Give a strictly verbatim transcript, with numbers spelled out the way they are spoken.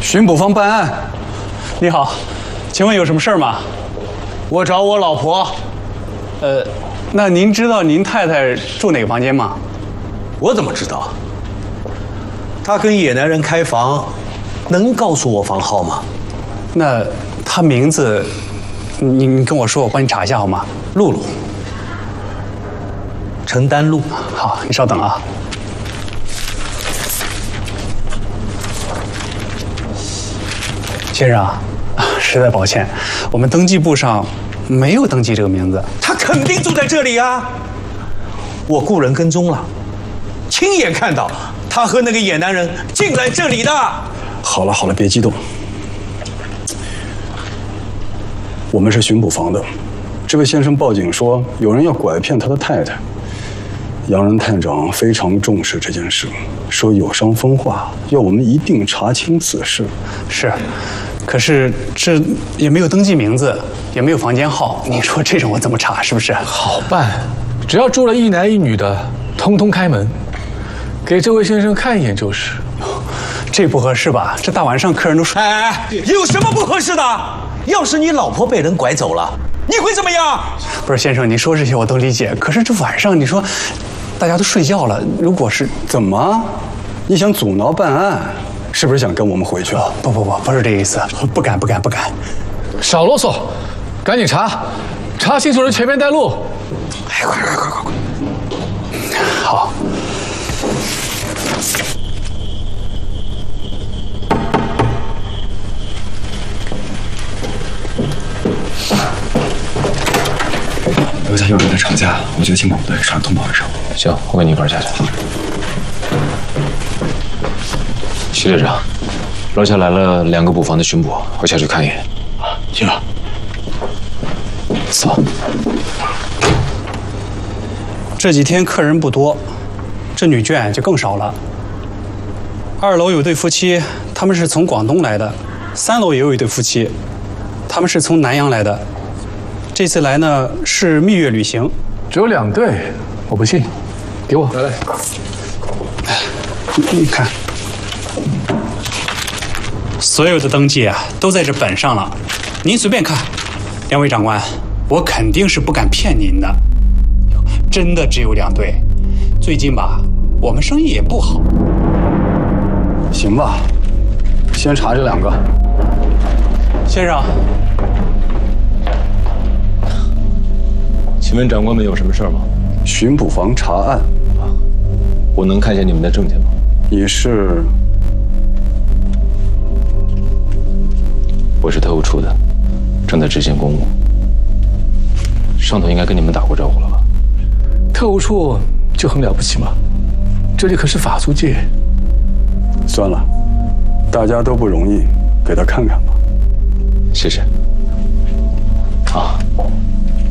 巡捕房办案。 你好，请问有什么事儿吗？ 我找我老婆。 呃，那您知道您太太住哪个房间吗？ 我怎么知道？她跟野男人开房，能告诉我房号吗？ 那她名字，你你跟我说，我帮你查一下好吗？ 露露，陈丹露。 好，你稍等啊。先生啊，实在抱歉，我们登记簿上没有登记这个名字。 他肯定住在这里啊！我雇人跟踪了，亲眼看到他和那个野男人进来这里的。 好了好了，别激动。我们是巡捕房的，这位先生报警说有人要拐骗他的太太。杨仁探长非常重视这件事，说有伤风化，要我们一定查清此事。 是，可是这也没有登记名字，也没有房间号，你说这种我怎么查？是不是？ 好办，只要住了一男一女的，通通开门，给这位先生看一眼就是。 这不合适吧？这大晚上客人都睡。 哎哎，有什么不合适的？要是你老婆被人拐走了，你会怎么样？ 不是先生，你说这些我都理解，可是这晚上你说。大家都睡觉了，如果是怎么？你想阻挠办案，是不是想跟我们回去啊？ 不不不，不是这个意思，不敢不敢不敢。 少啰嗦，赶紧查，查清楚人前面带路。 哎，快快快快快！好。 楼下有人在吵架，我觉得情况不对，上来通报一声。 行，我跟你一块儿下去。徐队长，楼下来了两个捕房的巡捕，我下去看一眼。 行了。 走。 这几天客人不多，这女眷就更少了。二楼有对夫妻，他们是从广东来的；三楼也有一对夫妻，他们是从南洋来的。这次来呢是蜜月旅行， 只有两对，我不信，给我来来， 你你看，所有的登记啊都在这本上了，您随便看。两位长官，我肯定是不敢骗您的，真的只有两对。最近吧，我们生意也不好。 行吧，先查这两个。 先生。 请问长官们有什么事儿吗？ 巡捕房查案。 啊，我能看一下你们的证件吗？ 你是？ 我是特务处的，正在执行公务。上头应该跟你们打过招呼了吧？ 特务处就很了不起吗？这里可是法租界。 算了，大家都不容易，给他看看吧。 谢谢。啊。